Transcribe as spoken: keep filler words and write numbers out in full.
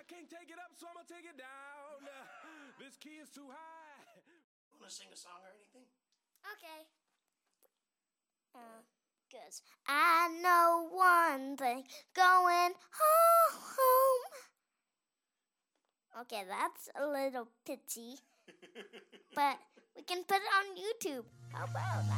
can't take it up, so I'm gonna take it down. This key is too high. Want to sing a song or anything? Okay. Uh, Cause I know one thing, going home. Okay, that's a little pitchy, but we can put it on YouTube. How about that?